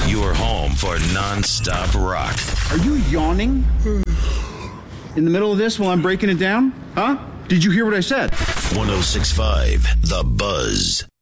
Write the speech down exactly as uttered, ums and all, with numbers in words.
Your home for non-stop rock. Are you yawning in the middle of this while I'm breaking it down? Huh? Did you hear what I said? one oh six point five The Buzz.